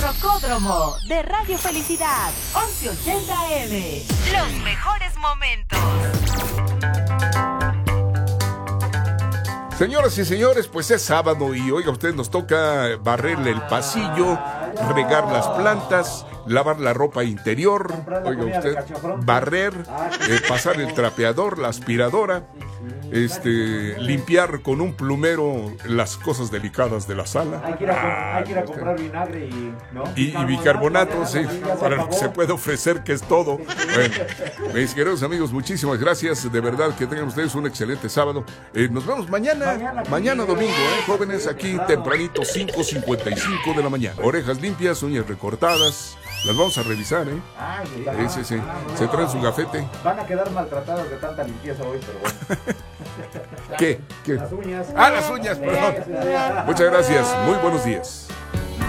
Rocódromo de Radio Felicidad, 1180 AM. Los mejores momentos. Señoras y señores, pues es sábado y oiga, a usted nos toca barrerle el pasillo, regar las plantas, lavar la ropa interior, oiga usted, barrer, pasar el trapeador, la aspiradora, limpiar con un plumero las cosas delicadas de la sala. Hay que ir a comprar vinagre y bicarbonato, sí, para lo que se puede ofrecer, que es todo. Bueno, mis queridos amigos, muchísimas gracias, de verdad que tengan ustedes un excelente sábado. Nos vemos mañana domingo, jóvenes, aquí tempranito, 5:55 de la mañana. Orejas limpias, uñas recortadas, las vamos a revisar, Sí. Se traen su gafete. Van a quedar maltratados de tanta limpieza hoy, pero bueno. ¿Qué? Las uñas. Las uñas, perdón. Muchas gracias, muy buenos días.